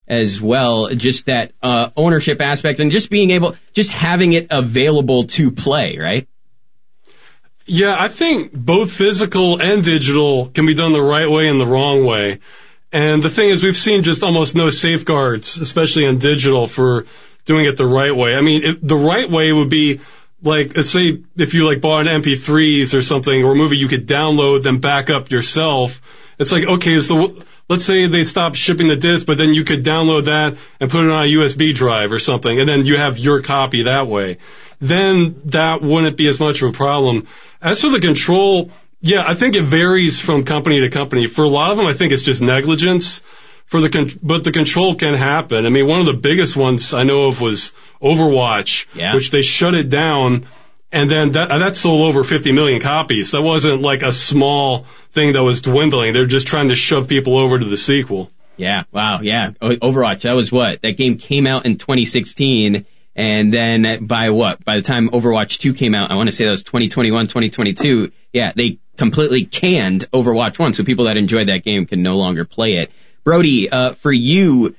as well. Just that ownership aspect and just having it available to play, right? Yeah, I think both physical and digital can be done the right way and the wrong way. And the thing is, we've seen just almost no safeguards, especially in digital, for doing it the right way. I mean, the right way would be, like, let's say if you like bought an MP3s or something or a movie, you could download them back up yourself. It's like, okay, so let's say they stopped shipping the disc, but then you could download that and put it on a USB drive or something, and then you have your copy that way. Then that wouldn't be as much of a problem. As for the control, yeah, I think it varies from company to company. For a lot of them, I think it's just negligence. But the control can happen. I mean, one of the biggest ones I know of was Overwatch, which they shut it down, and then that sold over 50 million copies. That wasn't like a small thing that was dwindling. They're just trying to shove people over to the sequel. Yeah, wow, yeah. Overwatch, that was what? That game came out in 2016, and then by the time Overwatch 2 came out, I want to say that was 2021, 2022, yeah, they completely canned Overwatch 1, so people that enjoyed that game can no longer play it. Brody, for you,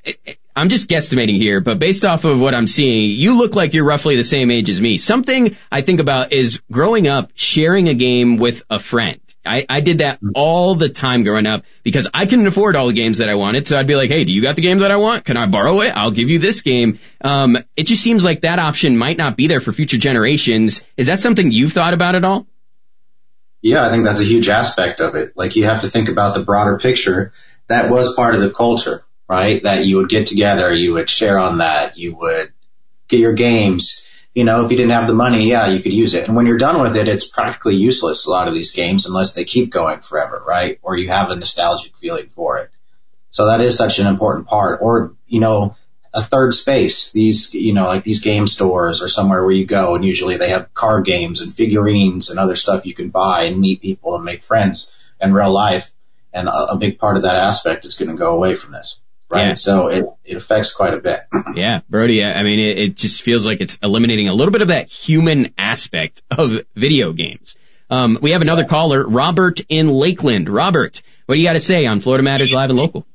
I'm just guesstimating here, but based off of what I'm seeing, you look like you're roughly the same age as me. Something I think about is growing up, sharing a game with a friend. I did that all the time growing up because I couldn't afford all the games that I wanted. So I'd be like, hey, do you got the game that I want? Can I borrow it? I'll give you this game. It just seems like that option might not be there for future generations. Is that something you've thought about at all? Yeah, I think that's a huge aspect of it. Like, you have to think about the broader picture. That was part of the culture, right? That you would get together, you would share on that, you would get your games. You know, if you didn't have the money, yeah, you could use it. And when you're done with it, it's practically useless, a lot of these games, unless they keep going forever, right? Or you have a nostalgic feeling for it. So that is such an important part. Or, you know, a third space. These, you know, like these game stores or somewhere where you go, and usually they have card games and figurines and other stuff you can buy and meet people and make friends in real life. And a big part of that aspect is going to go away from this, right? Yeah. So it affects quite a bit. Yeah, Brody, I mean, it just feels like it's eliminating a little bit of that human aspect of video games. We have another caller, Robert in Lakeland. Robert, what do you got to say on Florida Matters Live and Local?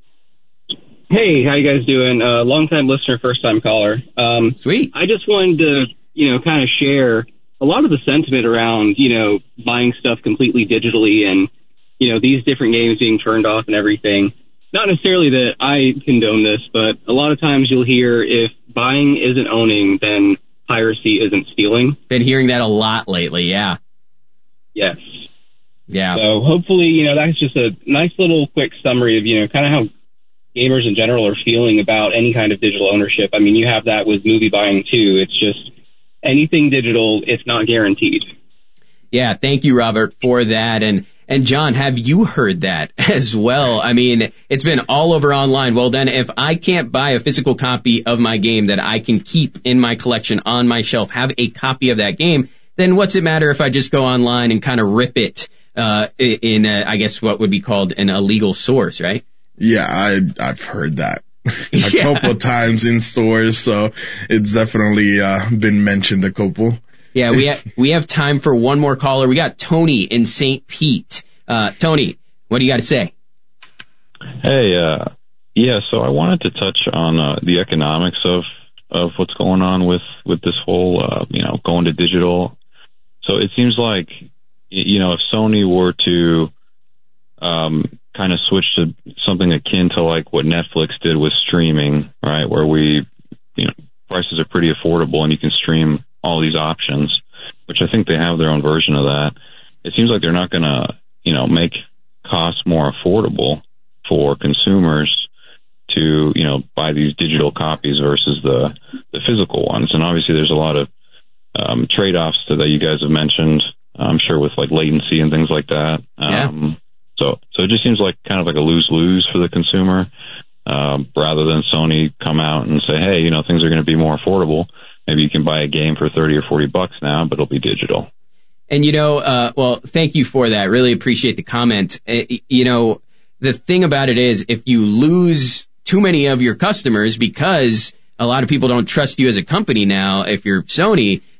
Hey, how you guys doing? Long-time listener, first-time caller. Sweet. I just wanted to, kind of share a lot of the sentiment around, buying stuff completely digitally and, these different games being turned off and everything. Not necessarily that I condone this, but a lot of times you'll hear if buying isn't owning, then piracy isn't stealing. Been hearing that a lot lately, yeah. Yes. Yeah. So hopefully, that's just a nice little quick summary of, kind of how gamers in general are feeling about any kind of digital ownership. I mean, you have that with movie buying too. It's just anything digital, it's not guaranteed. Yeah, thank you, Robert, for that. And John, have you heard that as well? I mean, it's been all over online. Well, then, if I can't buy a physical copy of my game that I can keep in my collection on my shelf, have a copy of that game, then what's it matter if I just go online and kind of rip it in, I guess, what would be called an illegal source, right? Yeah, I've heard that a couple of times in stores, so it's definitely been mentioned a couple. Yeah, we have time for one more caller. We got Tony in St. Pete. Tony, what do you got to say? Hey, so I wanted to touch on the economics of what's going on with this whole, going to digital. So it seems like, if Sony were to kind of switch to something akin to like what Netflix did with streaming, right, where prices are pretty affordable and you can stream all these options, which I think they have their own version of that. It seems like they're not going to, make costs more affordable for consumers to, buy these digital copies versus the physical ones. And obviously there's a lot of trade-offs that you guys have mentioned, I'm sure, with like latency and things like that. So it just seems like kind of like a lose-lose for the consumer, rather than Sony come out and say, hey, things are going to be more affordable. Maybe you can buy a game for $30 or $40 now, but it'll be digital. And, well, thank you for that. Really appreciate the comment. The thing about it is if you lose too many of your customers because a lot of people don't trust you as a company now, if you're Sony,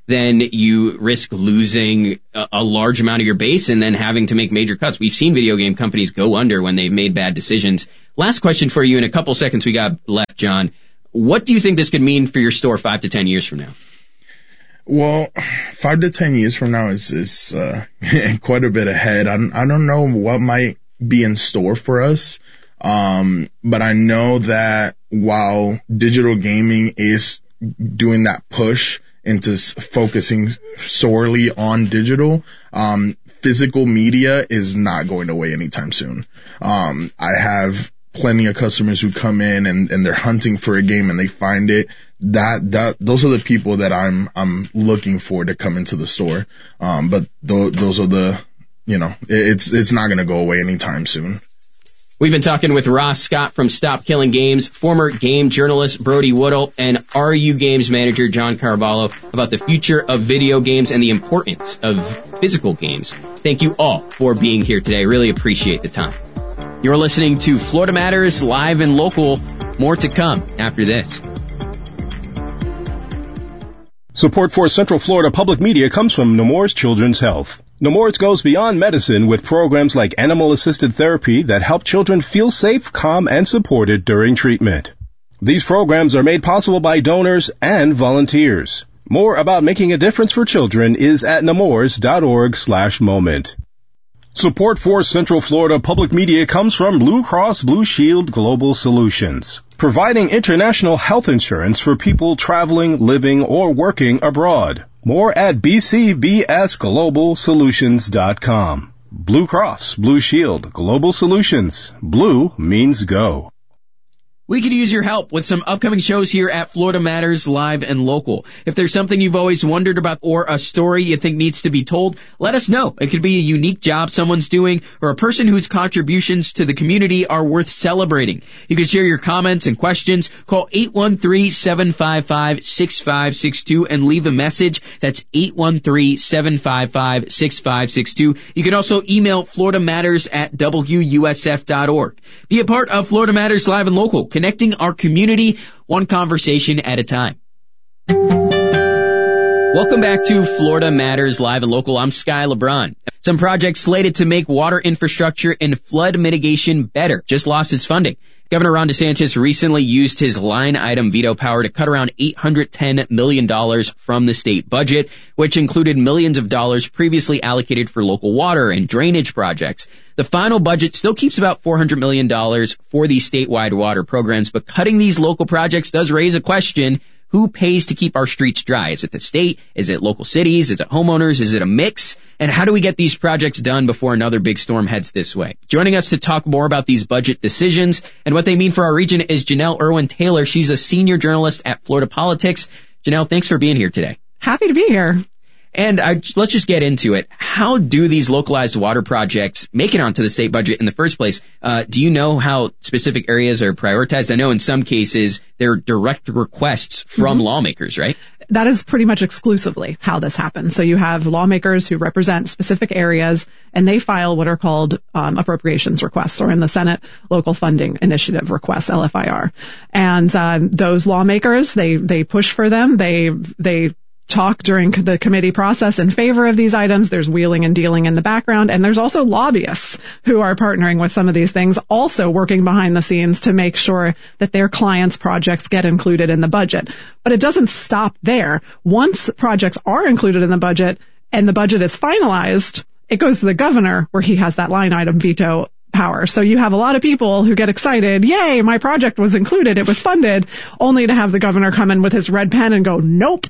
then you risk losing a large amount of your base and then having to make major cuts. We've seen video game companies go under when they've made bad decisions. Last question for you in a couple seconds we got left, John. What do you think this could mean for your store 5 to 10 years from now? Well, 5 to 10 years from now is quite a bit ahead. I don't know what might be in store for us. But I know that while digital gaming is doing that push into focusing solely on digital, physical media is not going away anytime soon. I have plenty of customers who come in and they're hunting for a game and they find it. Those are the people that I'm looking for to come into the store. But those are the, it's not going to go away anytime soon. We've been talking with Ross Scott from Stop Killing Games, former game journalist Brody Woodall, and RU Games manager John Caraballo about the future of video games and the importance of physical games. Thank you all for being here today. Really appreciate the time. You're listening to Florida Matters Live and Local. More to come after this. Support for Central Florida Public Media comes from Nemours Children's Health. Nemours goes beyond medicine with programs like animal-assisted therapy that help children feel safe, calm, and supported during treatment. These programs are made possible by donors and volunteers. More about making a difference for children is at nemours.org/moment. Support for Central Florida Public Media comes from Blue Cross Blue Shield Global Solutions, providing international health insurance for people traveling, living, or working abroad. More at bcbsglobalsolutions.com. Blue Cross Blue Shield Global Solutions. Blue means go. We could use your help with some upcoming shows here at Florida Matters Live and Local. If there's something you've always wondered about or a story you think needs to be told, let us know. It could be a unique job someone's doing or a person whose contributions to the community are worth celebrating. You can share your comments and questions. Call 813-755-6562 and leave a message. That's 813-755-6562. You can also email floridamatters@wusf.org. Be a part of Florida Matters Live and Local, connecting our community one conversation at a time. Welcome back to Florida Matters Live and Local. I'm Sky LeBron. Some projects slated to make water infrastructure and flood mitigation better just lost its funding. Governor Ron DeSantis recently used his line item veto power to cut around $810 million from the state budget, which included millions of dollars previously allocated for local water and drainage projects. The final budget still keeps about $400 million for these statewide water programs, but cutting these local projects does raise a question. Who pays to keep our streets dry? Is it the state? Is it local cities? Is it homeowners? Is it a mix? And how do we get these projects done before another big storm heads this way? Joining us to talk more about these budget decisions and what they mean for our region is Janelle Irwin-Taylor. She's a senior journalist at Florida Politics. Janelle, thanks for being here today. Happy to be here. And let's just get into it. How do these localized water projects make it onto the state budget in the first place? Do you know how specific areas are prioritized? I know in some cases they're direct requests from lawmakers, right? That is pretty much exclusively how this happens. So you have lawmakers who represent specific areas, and they file what are called appropriations requests, or in the Senate, local funding initiative requests, LFIR. And those lawmakers, they push for them. They talk during the committee process in favor of these items. There's wheeling and dealing in the background, and there's also lobbyists who are partnering with some of these things, also working behind the scenes to make sure that their clients' projects get included in the budget. But it doesn't stop there. Once projects are included in the budget and the budget is finalized, it goes to the governor where he has that line item veto power. So you have a lot of people who get excited, yay, my project was included, it was funded, only to have the governor come in with his red pen and go, nope.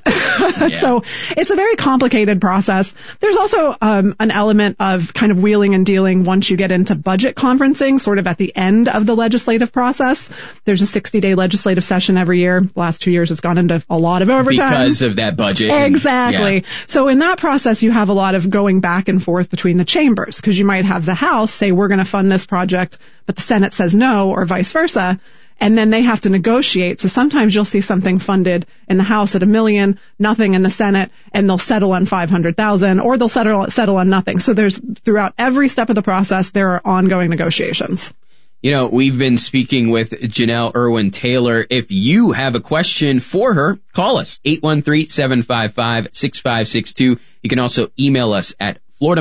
So it's a very complicated process. There's also an element of kind of wheeling and dealing once you get into budget conferencing, sort of at the end of the legislative process. There's a 60-day legislative session every year. The last 2 years it's gone into a lot of overtime. Because of that budget. Exactly. So in that process, you have a lot of going back and forth between the chambers, because you might have the House say, we're going to fund this project, but the Senate says no, or vice versa. And then they have to negotiate. So sometimes you'll see something funded in the House at $1 million, nothing in the Senate, and they'll settle on $500,000, or they'll settle on nothing. So there's, throughout every step of the process, there are ongoing negotiations. You know, we've been speaking with Janelle Irwin Taylor. If you have a question for her, call us, 813-755-6562. You can also email us at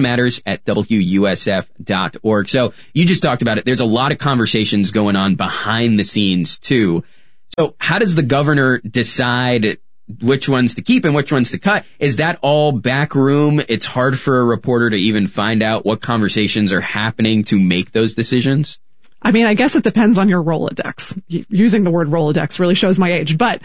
floridamatters@wusf.org. So you just talked about it. There's a lot of conversations going on behind the scenes, too. So how does the governor decide which ones to keep and which ones to cut? Is that all back room? It's hard for a reporter to even find out what conversations are happening to make those decisions? I mean, I guess it depends on your Rolodex. Using the word Rolodex really shows my age, but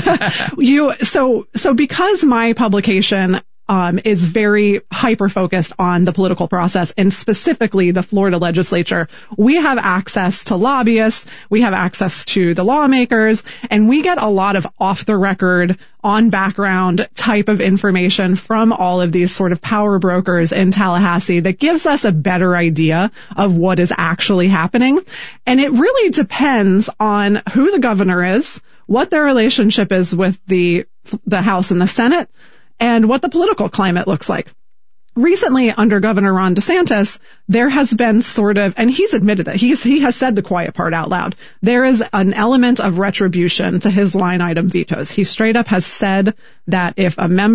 so because my publication is very hyper-focused on the political process and specifically the Florida legislature, we have access to lobbyists, we have access to the lawmakers, and we get a lot of off-the-record, on-background type of information from all of these sort of power brokers in Tallahassee that gives us a better idea of what is actually happening. And it really depends on who the governor is, what their relationship is with the House and the Senate, and what the political climate looks like. Recently, under Governor Ron DeSantis, there has been sort of, and he's admitted it, he has said the quiet part out loud, there is an element of retribution to his line item vetoes. He straight up has said that if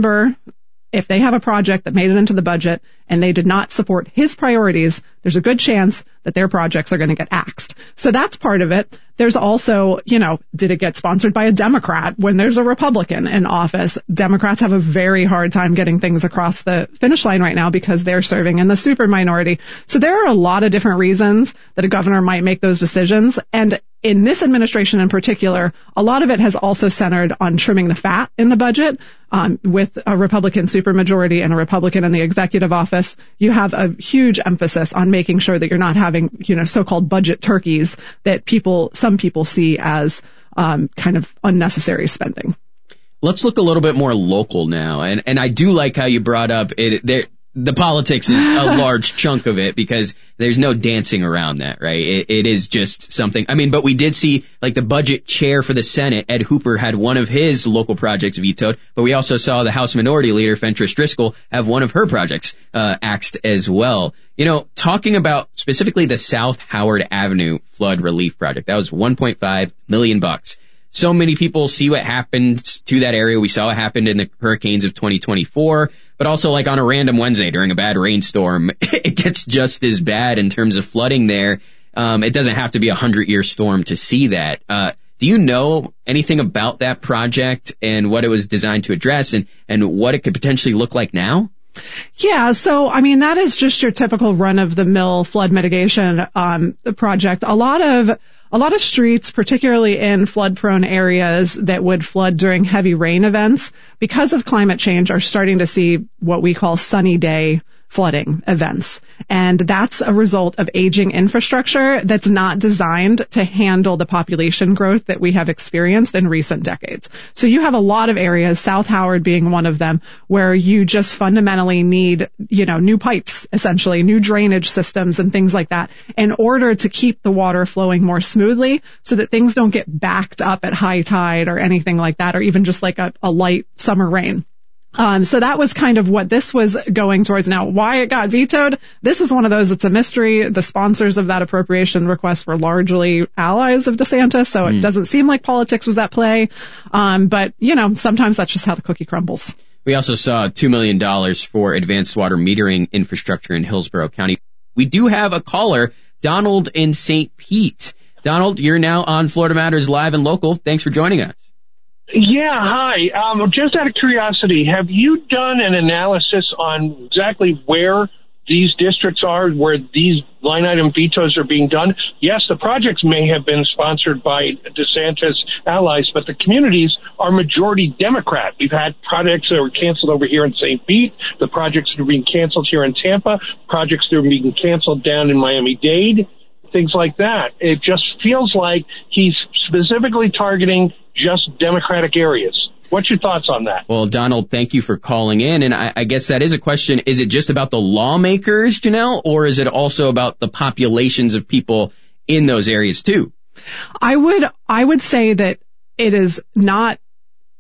they have a project that made it into the budget and they did not support his priorities, there's a good chance that their projects are going to get axed. So that's part of it. There's also, did it get sponsored by a Democrat when there's a Republican in office? Democrats have a very hard time getting things across the finish line right now because they're serving in the super minority. So there are a lot of different reasons that a governor might make those decisions. And in this administration in particular, a lot of it has also centered on trimming the fat in the budget. With a Republican supermajority and a Republican in the executive office, you have a huge emphasis on making sure that you're not having, so-called budget turkeys that some people see as kind of unnecessary spending. Let's look a little bit more local now. And I do like how you brought up it. The politics is a large chunk of it because there's no dancing around that, right? It is just something. I mean, but we did see like the budget chair for the Senate, Ed Hooper, had one of his local projects vetoed, but we also saw the House Minority Leader, Fentrice Driscoll, have one of her projects axed as well. Talking about specifically the South Howard Avenue flood relief project, that was $1.5 million. So many people see what happened to that area. We saw what happened in the hurricanes of 2024, but also like on a random Wednesday during a bad rainstorm, it gets just as bad in terms of flooding there. It doesn't have to be a 100-year storm to see that. Do you know anything about that project and what it was designed to address and what it could potentially look like now? Yeah, so I mean that is just your typical run-of-the-mill flood mitigation project. A lot of streets, particularly in flood-prone areas that would flood during heavy rain events, because of climate change, are starting to see what we call sunny day flooding events. And that's a result of aging infrastructure that's not designed to handle the population growth that we have experienced in recent decades. So you have a lot of areas, South Howard being one of them, where you just fundamentally need, new pipes, essentially, new drainage systems and things like that in order to keep the water flowing more smoothly so that things don't get backed up at high tide or anything like that, or even just like a light summer rain. So that was kind of what this was going towards. Now, why it got vetoed, this is one of those, it's a mystery. The sponsors of that appropriation request were largely allies of DeSantis, so it doesn't seem like politics was at play. But, sometimes that's just how the cookie crumbles. We also saw $2 million for advanced water metering infrastructure in Hillsborough County. We do have a caller, Donald in St. Pete. Donald, you're now on Florida Matters Live and Local. Thanks for joining us. Yeah, hi. Just out of curiosity, have you done an analysis on exactly where these districts are, where these line item vetoes are being done? Yes, the projects may have been sponsored by DeSantis allies, but the communities are majority Democrat. We've had projects that were canceled over here in St. Pete, the projects that are being canceled here in Tampa, projects that are being canceled down in Miami-Dade, things like that. It just feels like he's specifically targeting just Democratic areas. What's your thoughts on that? Well, Donald, thank you for calling in. And I guess that is a question. Is it just about the lawmakers, Janelle, or is it also about the populations of people in those areas too? I would say that it is not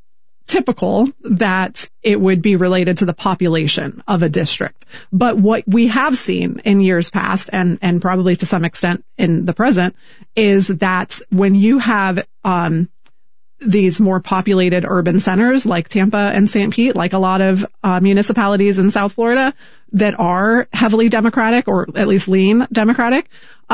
typical that it would be related to the population of a district. But what we have seen in years past, and probably to some extent in the present, is that when you have these more populated urban centers like Tampa and St. Pete, like a lot of municipalities in South Florida that are heavily Democratic or at least lean Democratic,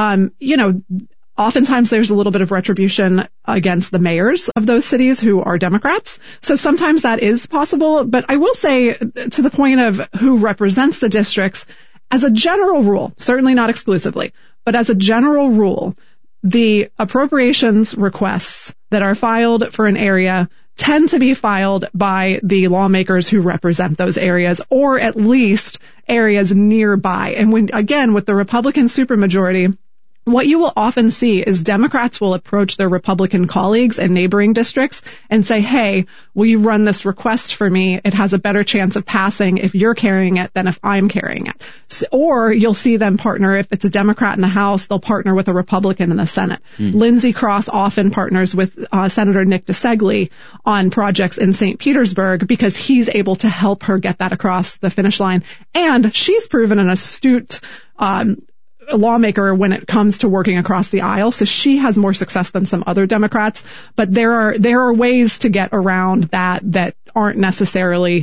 oftentimes there's a little bit of retribution against the mayors of those cities who are Democrats. So sometimes that is possible. But I will say, to the point of who represents the districts, as a general rule, certainly not exclusively, but as a general rule, the appropriations requests that are filed for an area tend to be filed by the lawmakers who represent those areas, or at least areas nearby. And when, again, with the Republican supermajority, what you will often see is Democrats will approach their Republican colleagues in neighboring districts and say, hey, will you run this request for me? It has a better chance of passing if you're carrying it than if I'm carrying it. Or you'll see them partner. If it's a Democrat in the House, they'll partner with a Republican in the Senate. Lindsey Cross often partners with Senator Nick DeSegli on projects in St. Petersburg because he's able to help her get that across the finish line. And she's proven an astute lawmaker when it comes to working across the aisle. So she has more success than some other Democrats, but there are ways to get around that aren't necessarily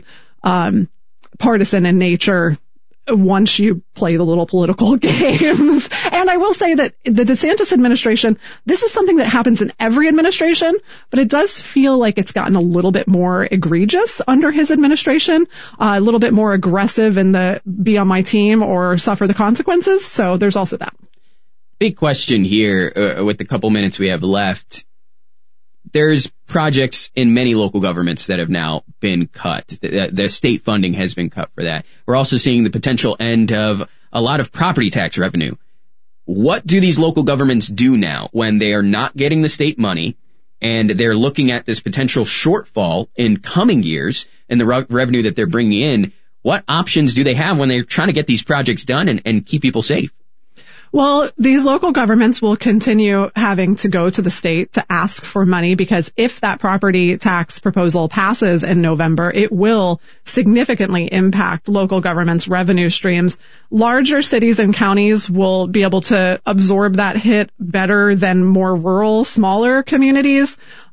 partisan in nature once you play the little political games. And I will say that the DeSantis administration, this is something that happens in every administration, but it does feel like it's gotten a little bit more egregious under his administration, a little bit more aggressive in the be on my team or suffer the consequences. So there's also that. Big question here with the couple minutes we have left. There's projects in many local governments that have now been cut. The state funding has been cut for that. We're also seeing the potential end of a lot of property tax revenue. What do these local governments do now when they are not getting the state money and they're looking at this potential shortfall in coming years and the revenue that they're bringing in? What options do they have when they're trying to get these projects done and keep people safe? Well, these local governments will continue having to go to the state to ask for money because if that property tax proposal passes in November, it will significantly impact local governments' revenue streams. Larger cities and counties will be able to absorb that hit better than more rural, smaller communities.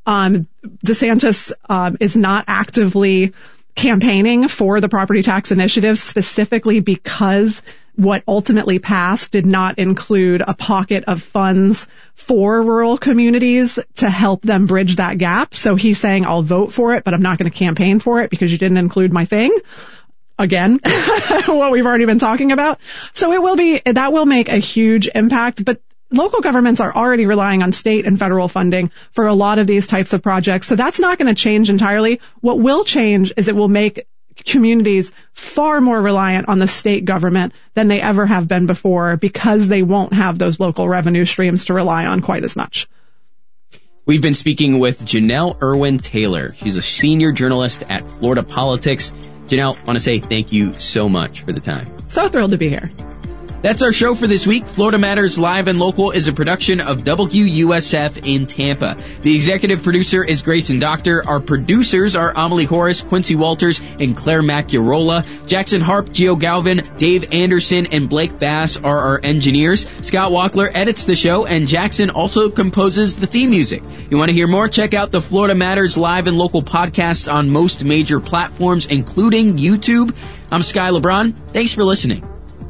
DeSantis is not actively campaigning for the property tax initiative specifically because what ultimately passed did not include a pocket of funds for rural communities to help them bridge that gap. So he's saying, I'll vote for it, but I'm not going to campaign for it because you didn't include my thing. Again, what we've already been talking about. So that will make a huge impact, but local governments are already relying on state and federal funding for a lot of these types of projects. So that's not going to change entirely. What will change is it will make communities far more reliant on the state government than they ever have been before because they won't have those local revenue streams to rely on quite as much. We've been speaking with Janelle Irwin Taylor. She's a senior journalist at Florida Politics. Janelle, I want to say thank you so much for the time. So thrilled to be here. That's our show for this week. Florida Matters Live and Local is a production of WUSF in Tampa. The executive producer is Grayson Doctor. Our producers are Amelie Horace, Quincy Walters, and Claire Macurola. Jackson Harp, Gio Galvin, Dave Anderson, and Blake Bass are our engineers. Scott Walkler edits the show, and Jackson also composes the theme music. You want to hear more? Check out the Florida Matters Live and Local podcast on most major platforms, including YouTube. I'm Sky LeBron. Thanks for listening.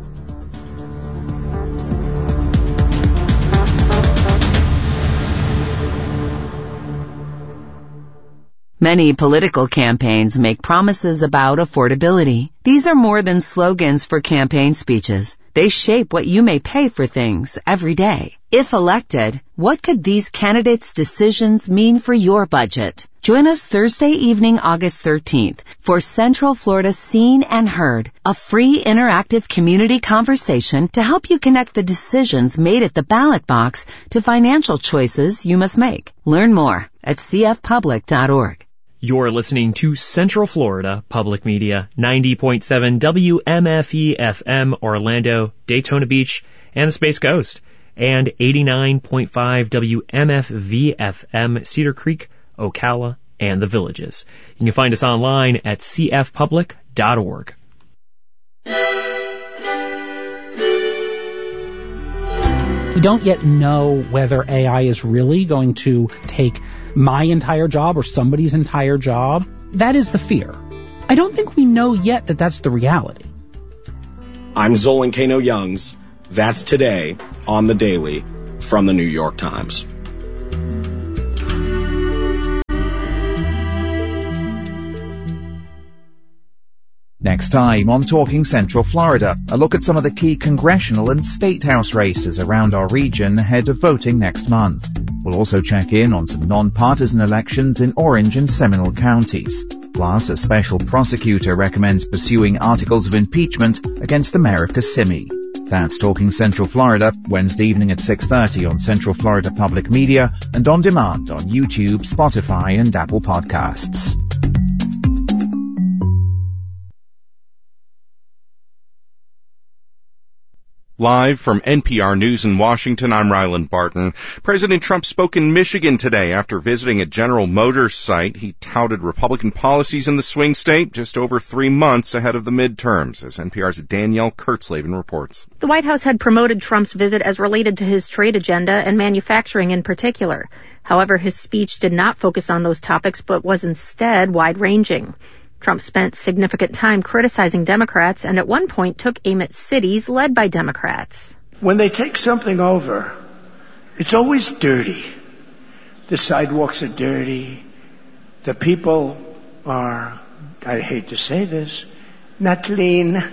Many political campaigns make promises about affordability. These are more than slogans for campaign speeches. They shape what you may pay for things every day. If elected, what could these candidates' decisions mean for your budget? Join us Thursday evening, August 13th for Central Florida Seen and Heard, a free interactive community conversation to help you connect the decisions made at the ballot box to financial choices you must make. Learn more at cfpublic.org. You're listening to Central Florida Public Media, 90.7 WMFE FM Orlando, Daytona Beach, and the Space Coast, and 89.5 WMFV FM Cedar Creek, Ocala, and the Villages. You can find us online at cfpublic.org. We don't yet know whether AI is really going to take my entire job or somebody's entire job. That is the fear. I don't think we know yet that that's the reality. I'm Zolan Kano-Youngs. That's today on The Daily from the New York Times. Next time on Talking Central Florida, a look at some of the key congressional and state house races around our region ahead of voting next month. We'll also check in on some non-partisan elections in Orange and Seminole counties. Plus, a special prosecutor recommends pursuing articles of impeachment against the mayor of Kissimmee. That's Talking Central Florida, Wednesday evening at 6:30 on Central Florida Public Media and on demand on YouTube, Spotify and Apple Podcasts. Live from NPR News in Washington, I'm Ryland Barton. President Trump spoke in Michigan today after visiting a General Motors site. He touted Republican policies in the swing state just over 3 months ahead of the midterms, as NPR's Danielle Kurtzleben reports. The White House had promoted Trump's visit as related to his trade agenda and manufacturing in particular. However, his speech did not focus on those topics, but was instead wide-ranging. Trump spent significant time criticizing Democrats and at one point took aim at cities led by Democrats. When they take something over, it's always dirty. The sidewalks are dirty. The people are, I hate to say this, not clean.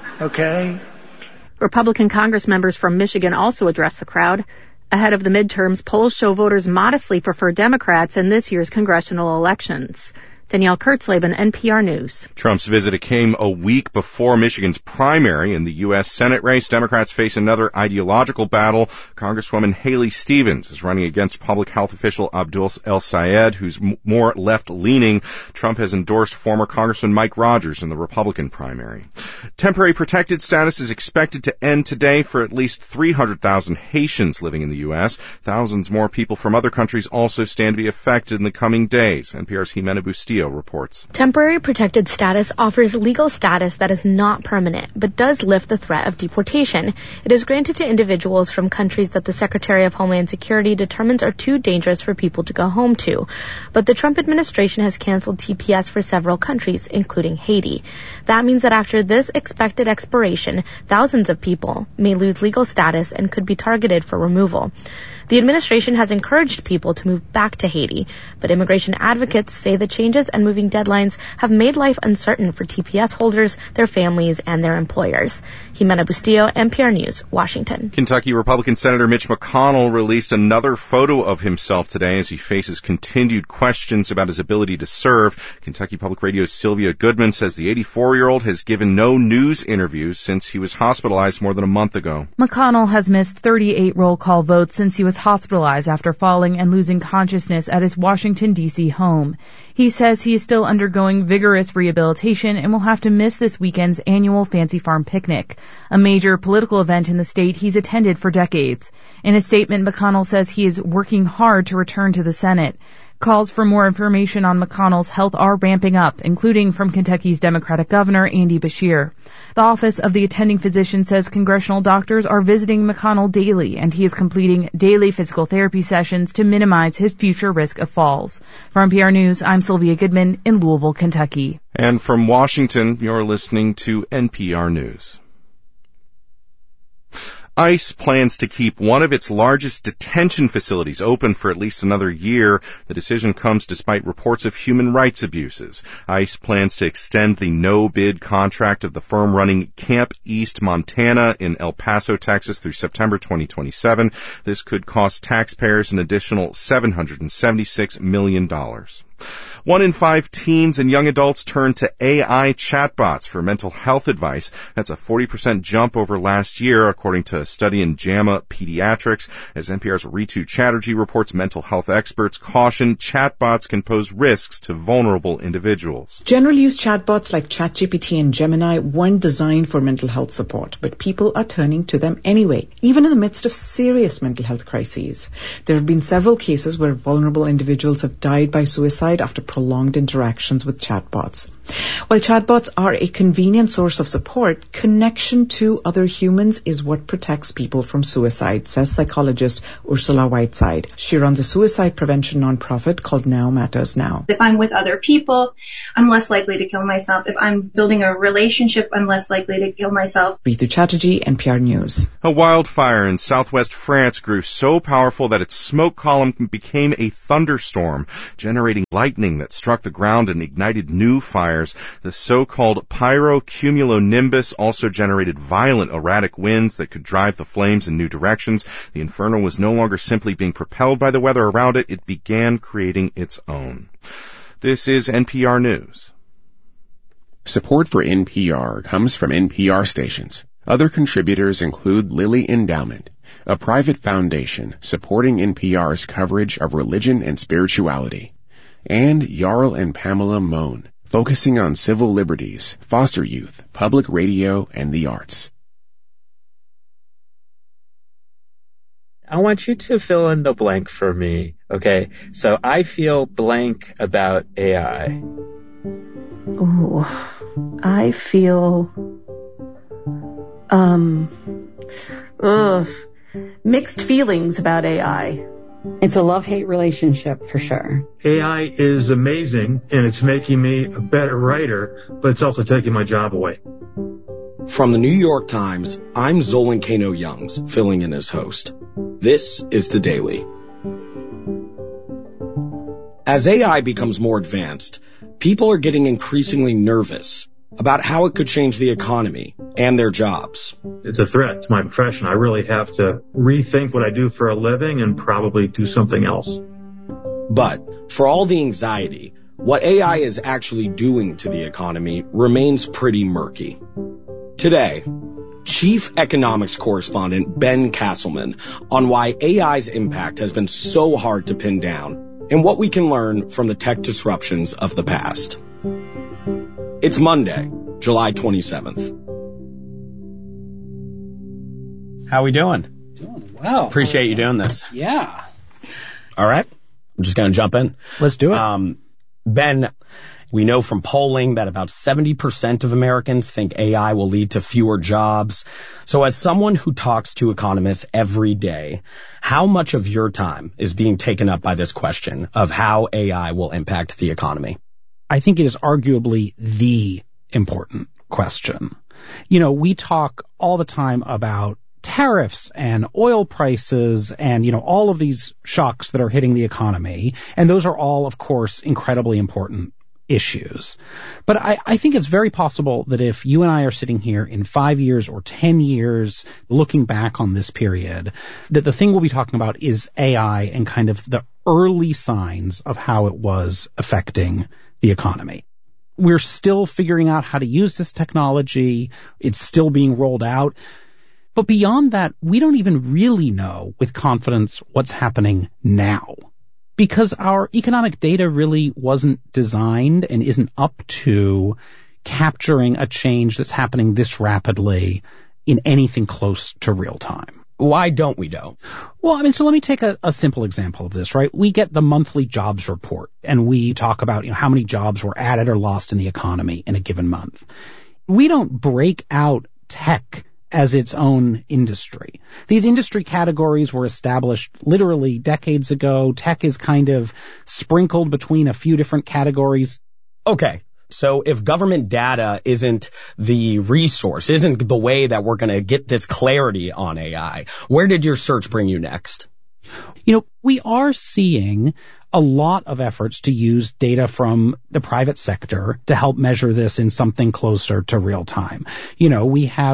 Okay? Republican Congress members from Michigan also addressed the crowd. Ahead of the midterms, polls show voters modestly prefer Democrats in this year's congressional elections. Danielle Kurtzleben, NPR News. Trump's visit came a week before Michigan's primary in the U.S. Senate race. Democrats face another ideological battle. Congresswoman Haley Stevens is running against public health official Abdul El-Sayed, who's more left-leaning. Trump has endorsed former Congressman Mike Rogers in the Republican primary. Temporary protected status is expected to end today for at least 300,000 Haitians living in the U.S. Thousands more people from other countries also stand to be affected in the coming days. NPR's Jimena Bustillo reports. Temporary protected status offers legal status that is not permanent, but does lift the threat of deportation. It is granted to individuals from countries that the Secretary of Homeland Security determines are too dangerous for people to go home to. But the Trump administration has canceled TPS for several countries, including Haiti. That means that after this expected expiration, thousands of people may lose legal status and could be targeted for removal. The administration has encouraged people to move back to Haiti, but immigration advocates say the changes and moving deadlines have made life uncertain for TPS holders, their families, and their employers. Jimena Bustillo, NPR News, Washington. Kentucky Republican Senator Mitch McConnell released another photo of himself today as he faces continued questions about his ability to serve. Kentucky Public Radio's Sylvia Goodman says the 84-year-old has given no news interviews since he was hospitalized more than a month ago. McConnell has missed 38 roll call votes since he was hospitalized after falling and losing consciousness at his Washington, D.C. home. He says he is still undergoing vigorous rehabilitation and will have to miss this weekend's annual Fancy Farm picnic, a major political event in the state he's attended for decades. In a statement, McConnell says he is working hard to return to the Senate. Calls for more information on McConnell's health are ramping up, including from Kentucky's Democratic Governor Andy Beshear. The Office of the Attending Physician says congressional doctors are visiting McConnell daily, and he is completing daily physical therapy sessions to minimize his future risk of falls. For NPR News, I'm Sylvia Goodman in Louisville, Kentucky. And from Washington, you're listening to NPR News. ICE plans to keep one of its largest detention facilities open for at least another year. The decision comes despite reports of human rights abuses. ICE plans to extend the no-bid contract of the firm running Camp East Montana in El Paso, Texas through September 2027. This could cost taxpayers an additional $776 million. 1 in 5 teens and young adults turn to AI chatbots for mental health advice. That's a 40% jump over last year, according to a study in JAMA Pediatrics. As NPR's Ritu Chatterjee reports, mental health experts caution chatbots can pose risks to vulnerable individuals. General use chatbots like ChatGPT and Gemini weren't designed for mental health support, but people are turning to them anyway, even in the midst of serious mental health crises. There have been several cases where vulnerable individuals have died by suicide after prolonged interactions with chatbots. While chatbots are a convenient source of support, connection to other humans is what protects people from suicide, says psychologist Ursula Whiteside. She runs a suicide prevention nonprofit called Now Matters Now. If I'm with other people, I'm less likely to kill myself. If I'm building a relationship, I'm less likely to kill myself. Ritu Chatterjee, NPR News. A wildfire in southwest France grew so powerful that its smoke column became a thunderstorm, generating lightning that struck the ground and ignited new fires. The so-called pyrocumulonimbus also generated violent erratic winds that could drive the flames in new directions. The inferno was no longer simply being propelled by the weather around it. It began creating its own. This is NPR News. Support for NPR comes from NPR stations. Other contributors include Lilly Endowment, a private foundation supporting NPR's coverage of religion and spirituality, and Jarl and Pamela Mohn, focusing on civil liberties, foster youth, public radio, and the arts. I want you to fill in the blank for me, okay? So I feel blank about AI. Ooh, I feel, mixed feelings about AI. It's a love-hate relationship for sure. AI is amazing, and it's making me a better writer, but it's also taking my job away. From the New York Times, I'm Zolan Kano-Youngs, filling in as host. This is The Daily. As AI becomes more advanced, people are getting increasingly nervous about how it could change the economy and their jobs. It's a threat to my profession. I really have to rethink what I do for a living and probably do something else. But for all the anxiety, what AI is actually doing to the economy remains pretty murky. Today, Chief Economics Correspondent Ben Castleman on why AI's impact has been so hard to pin down and what we can learn from the tech disruptions of the past. It's Monday, July 27th. How we doing? Doing well. Appreciate you doing this. Yeah. All right. I'm just going to jump in. Let's do it. Ben, we know from polling that about 70% of Americans think AI will lead to fewer jobs. So as someone who talks to economists every day, how much of your time is being taken up by this question of how AI will impact the economy? I think it is arguably the important question. You know, we talk all the time about tariffs and oil prices and, you know, all of these shocks that are hitting the economy. And those are all, of course, incredibly important issues. But I think it's very possible that if you and I are sitting here in 5 years or 10 years looking back on this period, that the thing we'll be talking about is AI and kind of the early signs of how it was affecting the economy. We're still figuring out how to use this technology. It's still being rolled out. But beyond that, we don't even really know with confidence what's happening now, because our economic data really wasn't designed and isn't up to capturing a change that's happening this rapidly in anything close to real time. Why don't we know? Well, I mean, so let me take a simple example of this, right? We get the monthly jobs report and we talk about, you know, how many jobs were added or lost in the economy in a given month. We don't break out tech as its own industry. These industry categories were established literally decades ago. Tech is kind of sprinkled between a few different categories. Okay. So if government data isn't the resource, isn't the way that we're going to get this clarity on AI, where did your search bring you next? You know, we are seeing a lot of efforts to use data from the private sector to help measure this in something closer to real time. You know, we have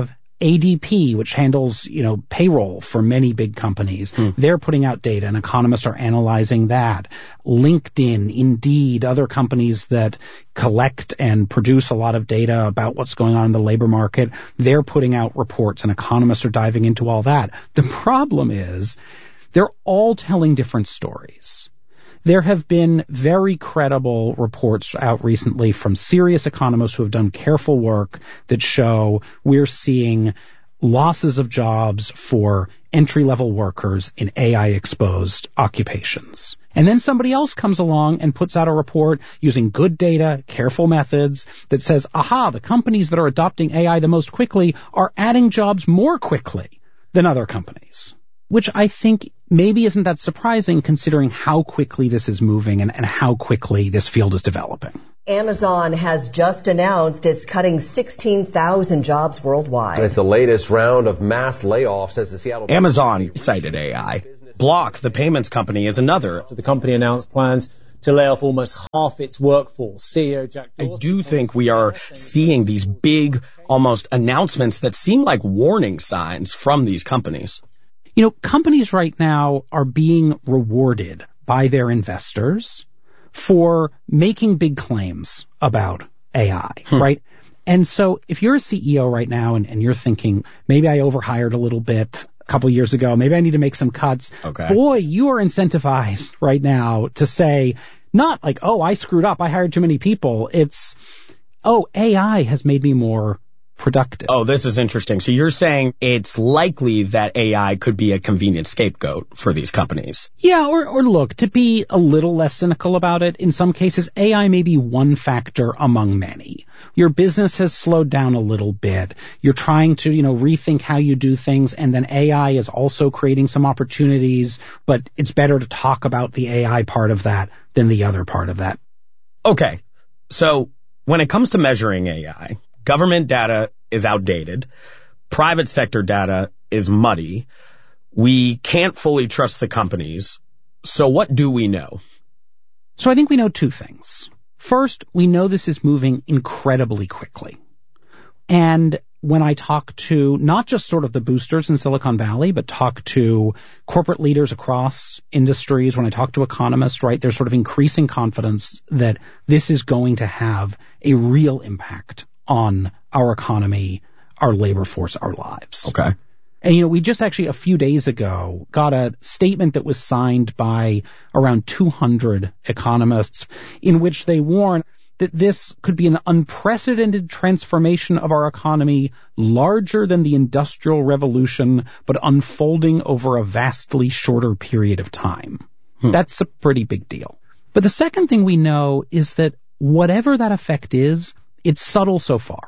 ADP, which handles, payroll for many big companies, they're putting out data and economists are analyzing that. LinkedIn, Indeed, other companies that collect and produce a lot of data about what's going on in the labor market, they're putting out reports and economists are diving into all that. The problem is they're all telling different stories. There have been very credible reports out recently from serious economists who have done careful work that show we're seeing losses of jobs for entry-level workers in AI-exposed occupations. And then somebody else comes along and puts out a report using good data, careful methods that says, aha, the companies that are adopting AI the most quickly are adding jobs more quickly than other companies. Which I think maybe isn't that surprising considering how quickly this is moving and how quickly this field is developing. Amazon has just announced it's cutting 16,000 jobs worldwide. It's the latest round of mass layoffs as the Seattle... Amazon cited AI. Block, the payments company, is another. The company announced plans to lay off almost half its workforce. CEO Jack Dorsey... I do think we are seeing these big, almost announcements that seem like warning signs from these companies. Companies right now are being rewarded by their investors for making big claims about AI, right? And so if you're a CEO right now and you're thinking, maybe I overhired a little bit a couple years ago, maybe I need to make some cuts. Okay. Boy, you are incentivized right now to say, not like, oh, I screwed up, I hired too many people. It's, oh, AI has made me more productive. Oh, this is interesting. So you're saying it's likely that AI could be a convenient scapegoat for these companies. Yeah, or look, to be a little less cynical about it, in some cases, AI may be one factor among many. Your business has slowed down a little bit. You're trying to, rethink how you do things, and then AI is also creating some opportunities, but it's better to talk about the AI part of that than the other part of that. Okay, so when it comes to measuring AI, government data is outdated. Private sector data is muddy. We can't fully trust the companies. So what do we know? So I think we know two things. First, we know this is moving incredibly quickly. And when I talk to not just sort of the boosters in Silicon Valley, but talk to corporate leaders across industries, when I talk to economists, right, there's sort of increasing confidence that this is going to have a real impact on our economy, our labor force, our lives. Okay. And, we just actually a few days ago got a statement that was signed by around 200 economists in which they warn that this could be an unprecedented transformation of our economy, larger than the Industrial Revolution, but unfolding over a vastly shorter period of time. That's a pretty big deal. But the second thing we know is that whatever that effect is, it's subtle so far.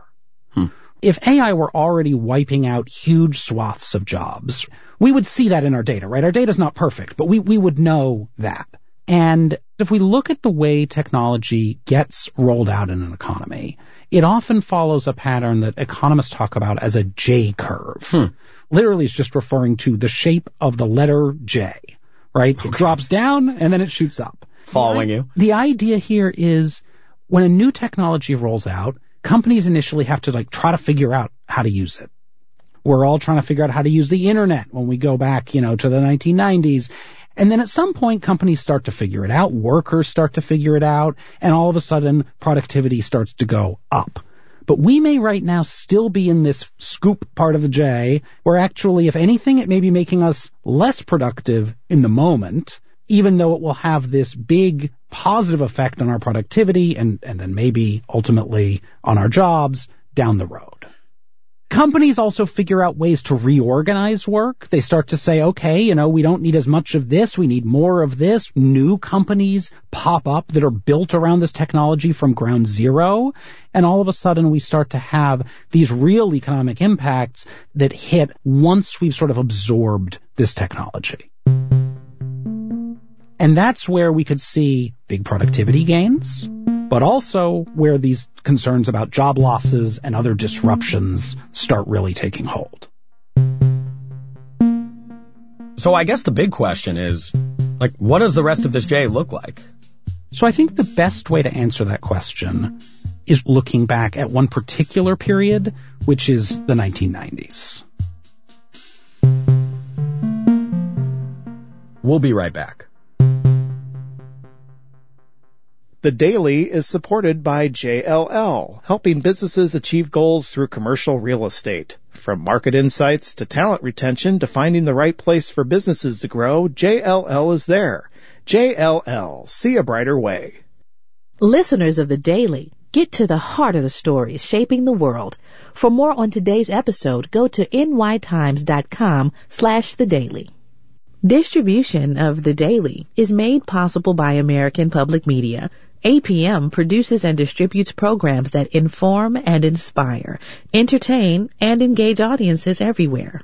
If AI were already wiping out huge swaths of jobs, we would see that in our data, right? Our data's not perfect, but we would know that. And if we look at the way technology gets rolled out in an economy, it often follows a pattern that economists talk about as a J curve. Literally, it's just referring to the shape of the letter J, right? It drops down and then it shoots up. Following you. The idea here is when a new technology rolls out, companies initially have to try to figure out how to use it. We're all trying to figure out how to use the internet when we go back, to the 1990s. And then at some point, companies start to figure it out, workers start to figure it out, and all of a sudden, productivity starts to go up. But we may right now still be in this scoop part of the J, where actually, if anything, it may be making us less productive in the moment, even though it will have this big positive effect on our productivity and then maybe ultimately on our jobs down the road. Companies also figure out ways to reorganize work. They start to say, okay, we don't need as much of this. We need more of this. New companies pop up that are built around this technology from ground zero. And all of a sudden we start to have these real economic impacts that hit once we've sort of absorbed this technology. And that's where we could see big productivity gains, but also where these concerns about job losses and other disruptions start really taking hold. So I guess the big question is, what does the rest of this J look like? So I think the best way to answer that question is looking back at one particular period, which is the 1990s. We'll be right back. The Daily is supported by JLL, helping businesses achieve goals through commercial real estate. From market insights to talent retention to finding the right place for businesses to grow, JLL is there. JLL, see a brighter way. Listeners of The Daily, get to the heart of the stories shaping the world. For more on today's episode, go to nytimes.com/thedaily. Distribution of The Daily is made possible by American Public Media. APM produces and distributes programs that inform and inspire, entertain, and engage audiences everywhere.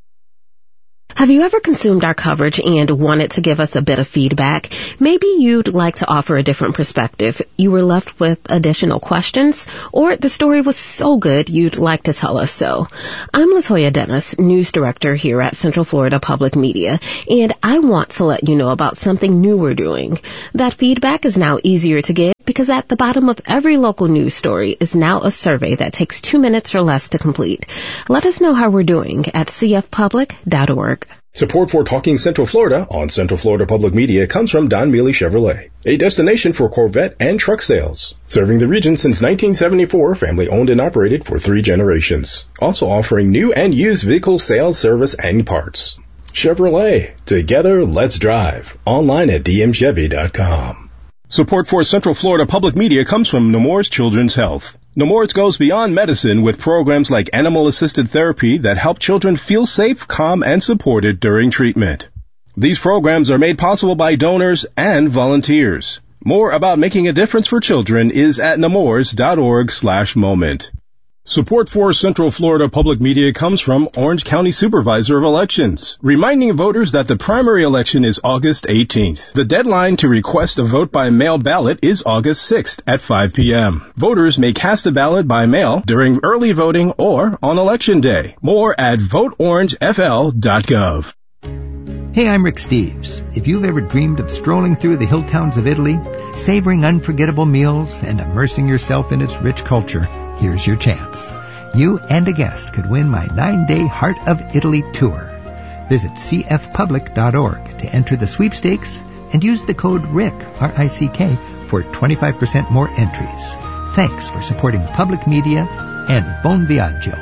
Have you ever consumed our coverage and wanted to give us a bit of feedback? Maybe you'd like to offer a different perspective. You were left with additional questions, or the story was so good you'd like to tell us so. I'm LaToya Dennis, news director here at Central Florida Public Media, and I want to let you know about something new we're doing. That feedback is now easier to give because at the bottom of every local news story is now a survey that takes 2 minutes or less to complete. Let us know how we're doing at cfpublic.org. Support for Talking Central Florida on Central Florida Public Media comes from Don Mealy Chevrolet, a destination for Corvette and truck sales. Serving the region since 1974, family owned and operated for 3 generations. Also offering new and used vehicle sales, service, and parts. Chevrolet, together let's drive. Online at dmchevy.com. Support for Central Florida Public Media comes from Nemours Children's Health. Nemours goes beyond medicine with programs like animal-assisted therapy that help children feel safe, calm, and supported during treatment. These programs are made possible by donors and volunteers. More about making a difference for children is at nemours.org/moment. Support for Central Florida Public Media comes from Orange County Supervisor of Elections, reminding voters that the primary election is August 18th. The deadline to request a vote by mail ballot is August 6th at 5 p.m. Voters may cast a ballot by mail during early voting or on Election Day. More at voteorangefl.gov. Hey, I'm Rick Steves. If you've ever dreamed of strolling through the hill towns of Italy, savoring unforgettable meals, and immersing yourself in its rich culture, here's your chance. You and a guest could win my 9-day Heart of Italy tour. Visit cfpublic.org to enter the sweepstakes and use the code RICK, R-I-C-K, for 25% more entries. Thanks for supporting public media and Buon Viaggio.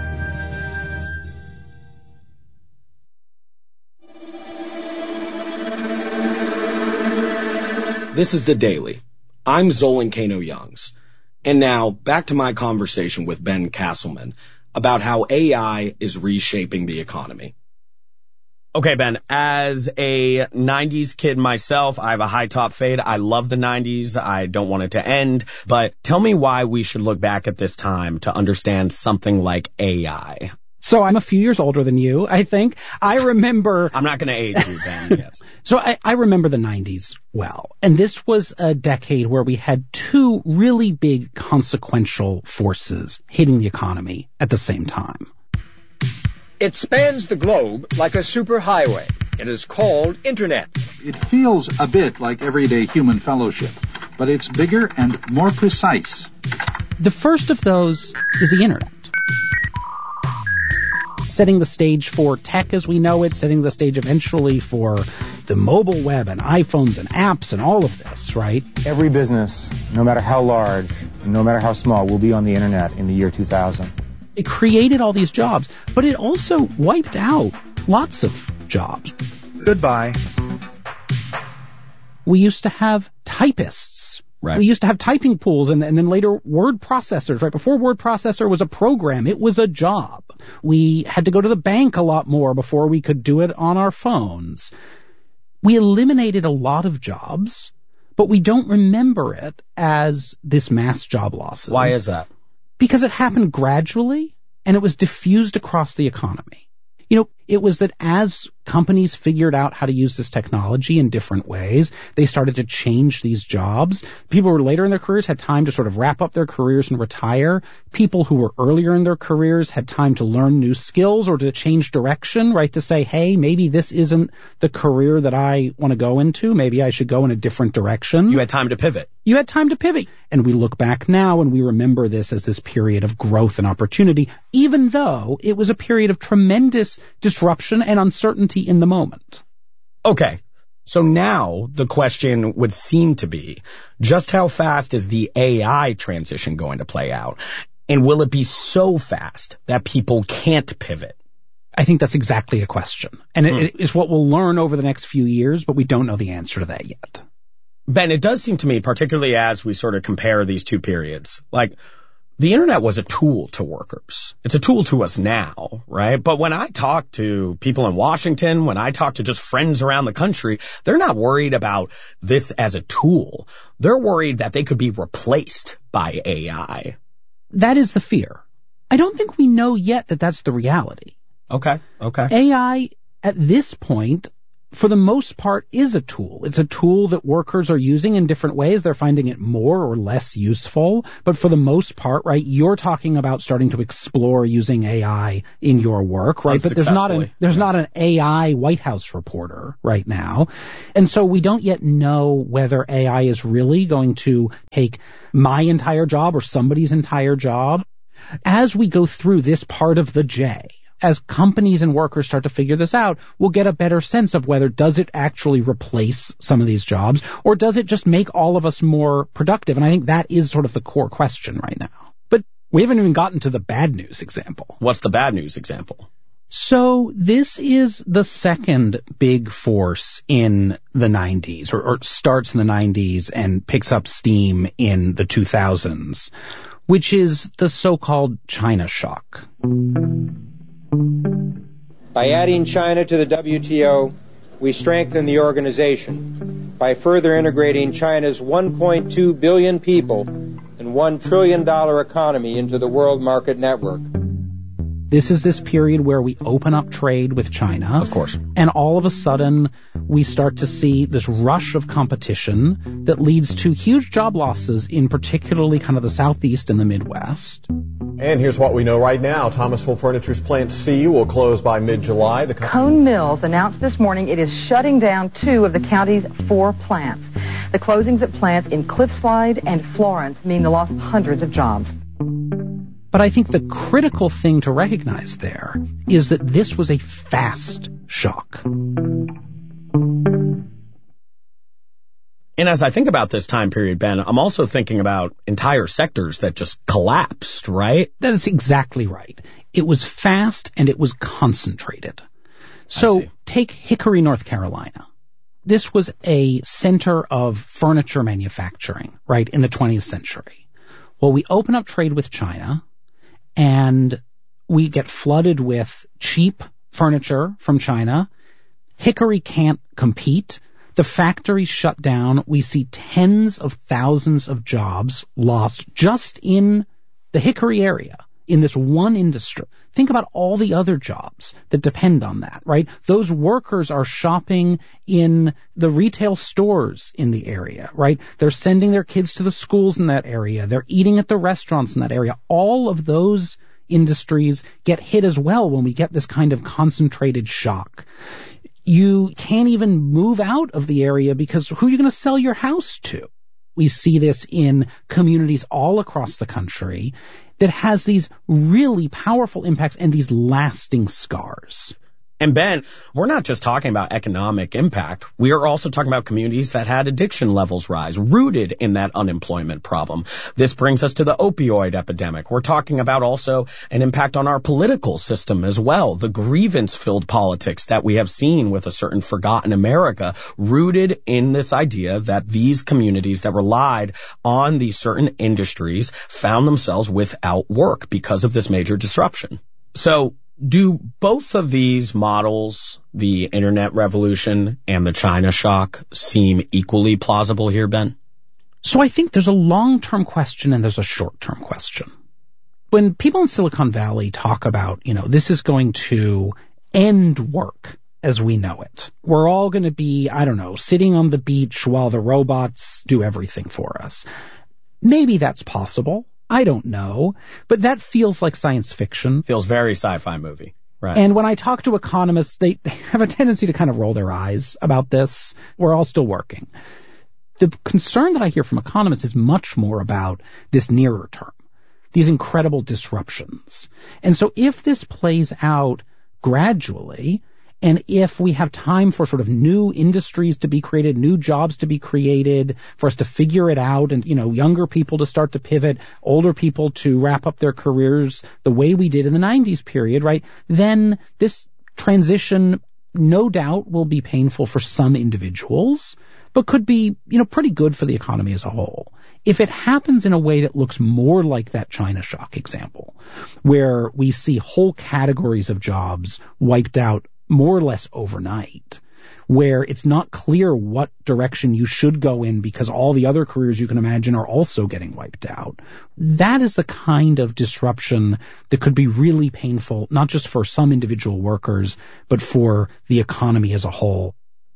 This is The Daily. I'm Zolan Kano-Youngs. And now, back to my conversation with Ben Castleman about how AI is reshaping the economy. Okay, Ben, as a 90s kid myself, I have a high top fade. I love the 90s. I don't want it to end. But tell me why we should look back at this time to understand something like AI. So I'm a few years older than you, I think. I remember... I'm not going to age you, Ben, yes. So I remember the 90s well. And this was a decade where we had 2 really big consequential forces hitting the economy at the same time. It spans the globe like a superhighway. It is called Internet. It feels a bit like everyday human fellowship, but it's bigger and more precise. The first of those is the Internet. Setting the stage for tech as we know it, setting the stage eventually for the mobile web and iPhones and apps and all of this, right? Every business, no matter how large, no matter how small, will be on the Internet in the year 2000. It created all these jobs, but it also wiped out lots of jobs. Goodbye. We used to have typists. Right. We used to have typing pools and then later word processors, right? Before word processor was a program, it was a job. We had to go to the bank a lot more before we could do it on our phones. We eliminated a lot of jobs, but we don't remember it as this mass job losses. Why is that? Because it happened gradually and it was diffused across the economy. You know, It was that as companies figured out how to use this technology in different ways, they started to change these jobs. People who were later in their careers had time to sort of wrap up their careers and retire. People who were earlier in their careers had time to learn new skills or to change direction, right? To say, hey, maybe this isn't the career that I want to go into. Maybe I should go in a different direction. You had time to pivot. You had time to pivot. And we look back now and we remember this as this period of growth and opportunity, even though it was a period of tremendous disruption and uncertainty in the moment. Okay. So now the question would seem to be, just how fast is the AI transition going to play out? And will it be so fast that people can't pivot? I think that's exactly the question. And it is what we'll learn over the next few years, but we don't know the answer to that yet. Ben, it does seem to me, particularly as we sort of compare these two periods, like the internet was a tool to workers. It's a tool to us now, right? But when I talk to people in Washington, when I talk to just friends around the country, they're not worried about this as a tool. They're worried that they could be replaced by AI. That is the fear. I don't think we know yet that that's the reality. Okay. AI, at this point, for the most part, is a tool. It's a tool that workers are using in different ways. They're finding it more or less useful. But for the most part, right, you're talking about starting to explore using AI in your work, right? But there's not an AI White House reporter right now. And so we don't yet know whether AI is really going to take my entire job or somebody's entire job. As we go through this part of the J, as companies and workers start to figure this out, we'll get a better sense of whether does it actually replace some of these jobs or does it just make all of us more productive? And I think that is sort of the core question right now. But we haven't even gotten to the bad news example. What's the bad news example? So this is the second big force in the 90s, or starts in the 90s and picks up steam in the 2000s, which is the so-called China shock. By adding China to the WTO, we strengthen the organization. By further integrating China's 1.2 billion people and $1 trillion economy into the world market network. This is this period where we open up trade with China. Of course. And all of a sudden, we start to see this rush of competition that leads to huge job losses in particularly kind of the Southeast and the Midwest. And here's what we know right now. Thomasville Furniture's Plant C will close by mid-July. Cone Mills announced this morning it is shutting down 2 of the county's 4 plants. The closings at plants in Cliffslide and Florence mean the loss of hundreds of jobs. But I think the critical thing to recognize there is that this was a fast shock. And as I think about this time period, Ben, I'm also thinking about entire sectors that just collapsed, right? That is exactly right. It was fast and it was concentrated. So take Hickory, North Carolina. This was a center of furniture manufacturing, right, in the 20th century. Well, we open up trade with China and we get flooded with cheap furniture from China. Hickory can't compete. The factories shut down. We see tens of thousands of jobs lost just in the Hickory area, in this one industry. Think about all the other jobs that depend on that, right? Those workers are shopping in the retail stores in the area, right? They're sending their kids to the schools in that area. They're eating at the restaurants in that area. All of those industries get hit as well when we get this kind of concentrated shock. You can't even move out of the area because who are you going to sell your house to? We see this in communities all across the country that has these really powerful impacts and these lasting scars. And Ben, we're not just talking about economic impact. We are also talking about communities that had addiction levels rise, rooted in that unemployment problem. This brings us to the opioid epidemic. We're talking about also an impact on our political system as well, the grievance-filled politics that we have seen with a certain forgotten America, rooted in this idea that these communities that relied on these certain industries found themselves without work because of this major disruption. So, do both of these models, the internet revolution and the China shock, seem equally plausible here, Ben? So I think there's a long-term question and there's a short-term question. When people in Silicon Valley talk about, this is going to end work as we know it. We're all going to be, I don't know, sitting on the beach while the robots do everything for us. Maybe that's possible. I don't know. But that feels like science fiction. Feels very sci-fi movie. Right. And when I talk to economists, they have a tendency to kind of roll their eyes about this. We're all still working. The concern that I hear from economists is much more about this nearer term, these incredible disruptions. And so if this plays out gradually, and if we have time for sort of new industries to be created, new jobs to be created, for us to figure it out, and, younger people to start to pivot, older people to wrap up their careers the way we did in the 90s period, right? Then this transition, no doubt, will be painful for some individuals, but could be, pretty good for the economy as a whole. If it happens in a way that looks more like that China shock example, where we see whole categories of jobs wiped out more or less overnight, where it's not clear what direction you should go in because all the other careers you can imagine are also getting wiped out. That is the kind of disruption that could be really painful, not just for some individual workers, but for the economy as a whole.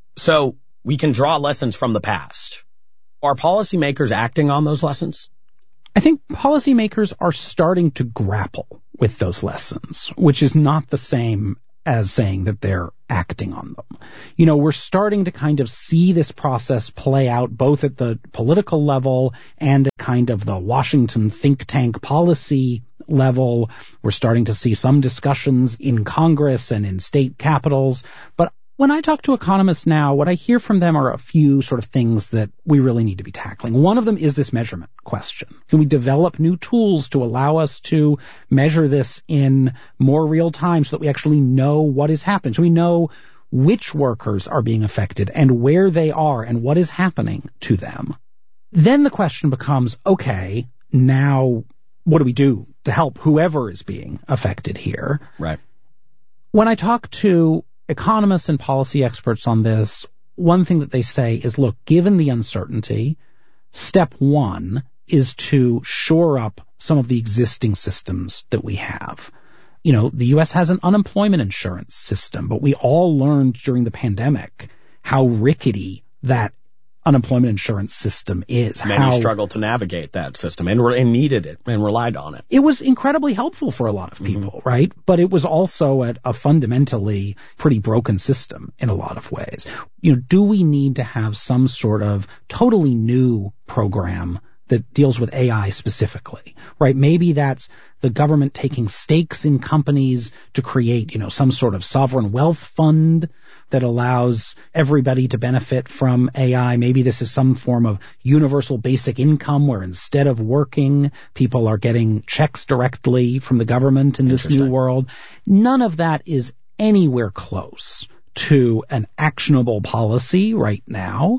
So we can draw lessons from the past. Are policymakers acting on those lessons? I think policymakers are starting to grapple with those lessons, which is not the same as saying that they're acting on them. We're starting to kind of see this process play out both at the political level and at kind of the Washington think tank policy level. We're starting to see some discussions in Congress and in state capitals. But when I talk to economists now, what I hear from them are a few sort of things that we really need to be tackling. One of them is this measurement question. Can we develop new tools to allow us to measure this in more real time so that we actually know what is happening? So we know which workers are being affected and where they are and what is happening to them. Then the question becomes, okay, now what do we do to help whoever is being affected here? Right. When I talk to economists and policy experts on this, one thing that they say is, look, given the uncertainty, step one is to shore up some of the existing systems that we have. The U.S. has an unemployment insurance system, but we all learned during the pandemic how rickety that unemployment insurance system is. Many struggled to navigate that system and needed it and relied on it. It was incredibly helpful for a lot of people, right? But it was also a fundamentally pretty broken system in a lot of ways. Do we need to have some sort of totally new program that deals with AI specifically, right? Maybe that's the government taking stakes in companies to create, some sort of sovereign wealth fund that allows everybody to benefit from AI. Maybe this is some form of universal basic income where instead of working, people are getting checks directly from the government in this new world. None of that is anywhere close to an actionable policy right now,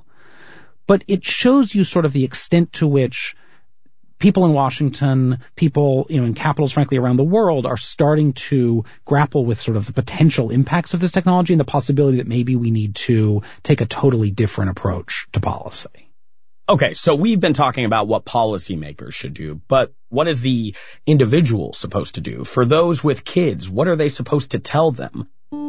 but it shows you sort of the extent to which people in Washington, people, in capitals, frankly, around the world are starting to grapple with sort of the potential impacts of this technology and the possibility that maybe we need to take a totally different approach to policy. Okay, so we've been talking about what policymakers should do, but what is the individual supposed to do? For those with kids, what are they supposed to tell them?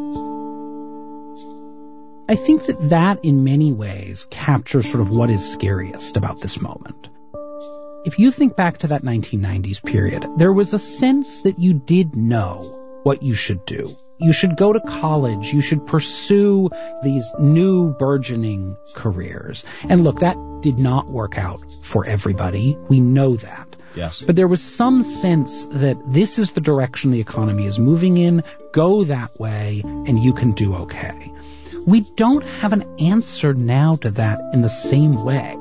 I think that in many ways captures sort of what is scariest about this moment. If you think back to that 1990s period, there was a sense that you did know what you should do. You should go to college. You should pursue these new burgeoning careers. And look, that did not work out for everybody. We know that. Yes. But there was some sense that this is the direction the economy is moving in. Go that way and you can do okay. We don't have an answer now to that in the same way.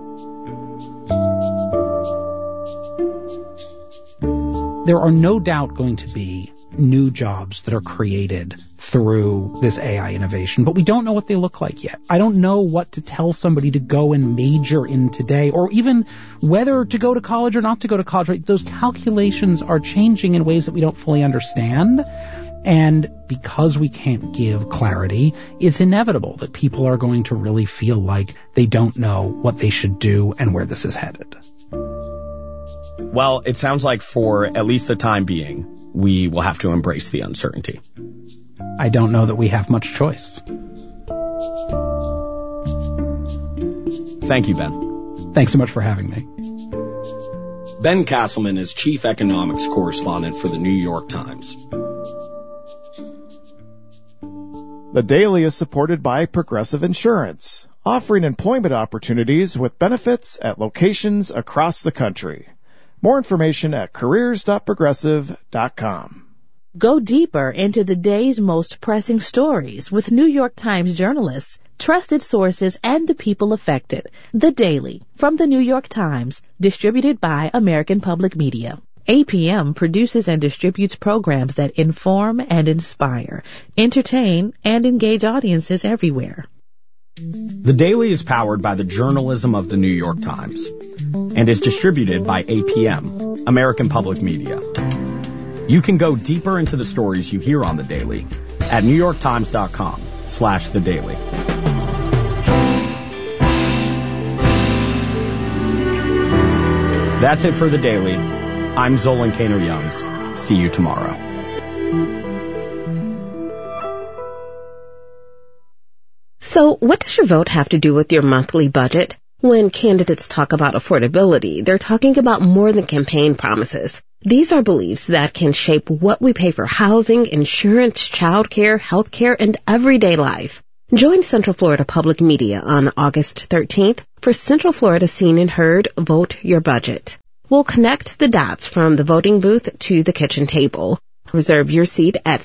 There are no doubt going to be new jobs that are created through this AI innovation, but we don't know what they look like yet. I don't know what to tell somebody to go and major in today, or even whether to go to college or not to go to college. Right? Those calculations are changing in ways that we don't fully understand. And because we can't give clarity, it's inevitable that people are going to really feel like they don't know what they should do and where this is headed. Well, it sounds like for at least the time being, we will have to embrace the uncertainty. I don't know that we have much choice. Thank you, Ben. Thanks so much for having me. Ben Castleman is chief economics correspondent for the New York Times. The Daily is supported by Progressive Insurance, offering employment opportunities with benefits at locations across the country. More information at careers.progressive.com. Go deeper into the day's most pressing stories with New York Times journalists, trusted sources, and the people affected. The Daily, from the New York Times, distributed by American Public Media. APM produces and distributes programs that inform and inspire, entertain, and engage audiences everywhere. The Daily is powered by the journalism of the New York Times and is distributed by APM, American Public Media. You can go deeper into the stories you hear on The Daily at NewYorkTimes.com/The Daily. That's it for The Daily. I'm Zolan Kaner-Youngs. See you tomorrow. So what does your vote have to do with your monthly budget? When candidates talk about affordability, they're talking about more than campaign promises. These are beliefs that can shape what we pay for housing, insurance, childcare, healthcare, and everyday life. Join Central Florida Public Media on August 13th for Central Florida Seen and Heard Vote Your Budget. We'll connect the dots from the voting booth to the kitchen table. Reserve your seat at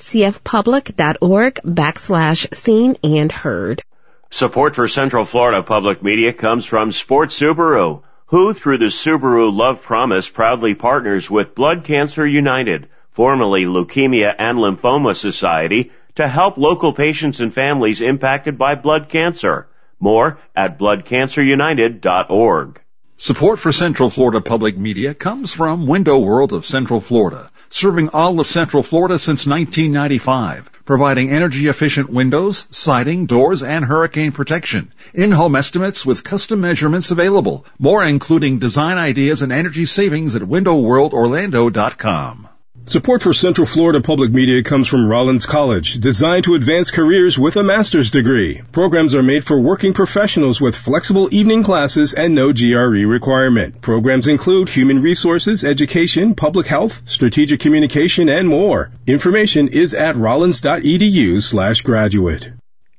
cfpublic.org/seen and heard. Support for Central Florida Public Media comes from Sports Subaru, who, through the Subaru Love Promise, proudly partners with Blood Cancer United, formerly Leukemia and Lymphoma Society, to help local patients and families impacted by blood cancer. More at bloodcancerunited.org. Support for Central Florida Public Media comes from Window World of Central Florida, serving all of Central Florida since 1995, providing energy-efficient windows, siding, doors, and hurricane protection. In-home estimates with custom measurements available. More including design ideas and energy savings at windowworldorlando.com. Support for Central Florida Public Media comes from Rollins College, designed to advance careers with a master's degree. Programs are made for working professionals with flexible evening classes and no GRE requirement. Programs include human resources, education, public health, strategic communication, and more. Information is at rollins.edu/graduate.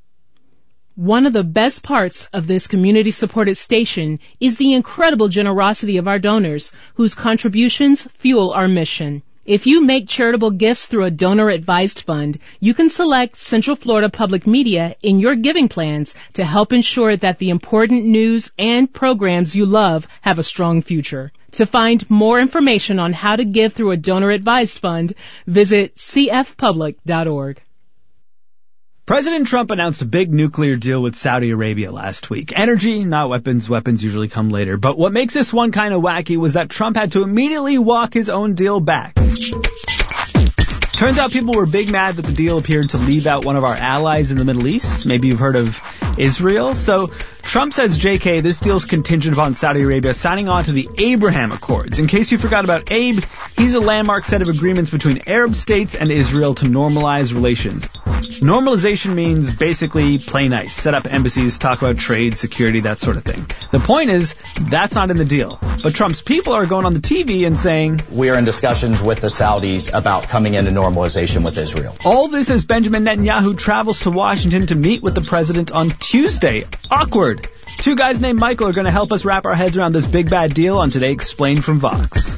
One of the best parts of this community-supported station is the incredible generosity of our donors, whose contributions fuel our mission. If you make charitable gifts through a donor-advised fund, you can select Central Florida Public Media in your giving plans to help ensure that the important news and programs you love have a strong future. To find more information on how to give through a donor-advised fund, visit cfpublic.org. President Trump announced a big nuclear deal with Saudi Arabia last week. Energy, not weapons. Weapons usually come later. But what makes this one kind of wacky was that Trump had to immediately walk his own deal back. Turns out people were big mad that the deal appeared to leave out one of our allies in the Middle East. Maybe you've heard of Israel. So Trump says, JK, this deal's contingent upon Saudi Arabia signing on to the Abraham Accords. In case you forgot about Abe, he's a landmark set of agreements between Arab states and Israel to normalize relations. Normalization means basically play nice, set up embassies, talk about trade, security, that sort of thing. The point is, that's not in the deal. But Trump's people are going on the TV and saying, we are in discussions with the Saudis about coming into normalization with Israel. All this as Benjamin Netanyahu travels to Washington to meet with the president on Tuesday. Awkward. Two guys named Michael are going to help us wrap our heads around this big bad deal on Today Explained from Vox.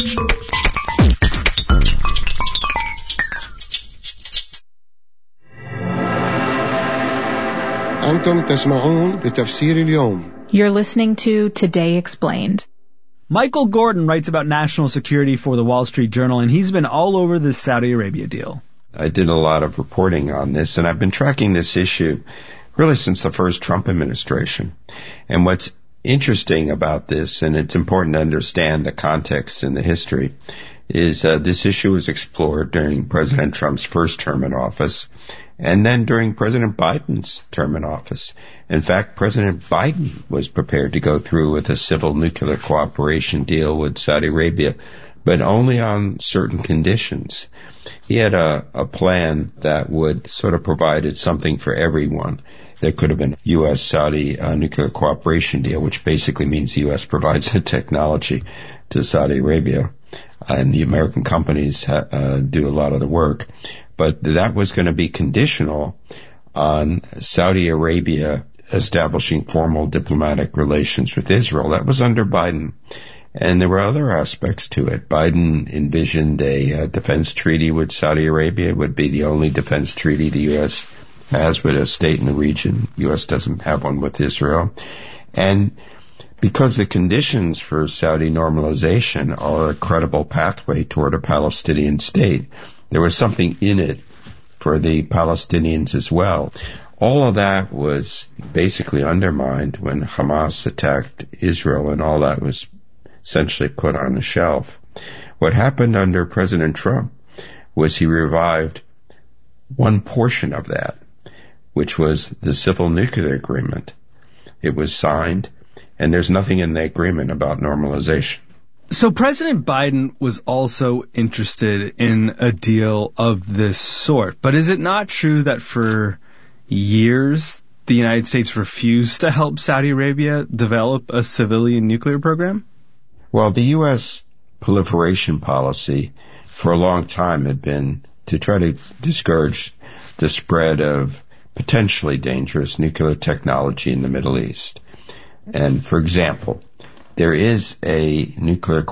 You're listening to Today Explained. Michael Gordon writes about national security for the Wall Street Journal, and he's been all over this Saudi Arabia deal. I did a lot of reporting on this, and I've been tracking this issue really since the first Trump administration. And what's interesting about this, and it's important to understand the context and the history, is this issue was explored during President Trump's first term in office and then during President Biden's term in office. In fact, President Biden was prepared to go through with a civil nuclear cooperation deal with Saudi Arabia but only on certain conditions. He had a plan that would sort of provided something for everyone. There could have been a U.S.-Saudi nuclear cooperation deal, which basically means the U.S. provides the technology to Saudi Arabia, and the American companies do a lot of the work. But that was going to be conditional on Saudi Arabia establishing formal diplomatic relations with Israel. That was under Biden. And there were other aspects to it. Biden envisioned a defense treaty with Saudi Arabia. It would be the only defense treaty the U.S. has with a state in the region. The U.S. doesn't have one with Israel. And because the conditions for Saudi normalization are a credible pathway toward a Palestinian state, there was something in it for the Palestinians as well. All of that was basically undermined when Hamas attacked Israel, and all that was essentially put on the shelf. What happened under President Trump was he revived one portion of that, which was the civil nuclear agreement. It was signed, and there's nothing in the agreement about normalization. So President Biden was also interested in a deal of this sort, but is it not true that for years the United States refused to help Saudi Arabia develop a civilian nuclear program? Well, the U.S. proliferation policy for a long time had been to try to discourage the spread of potentially dangerous nuclear technology in the Middle East. And, for example, there is a nuclear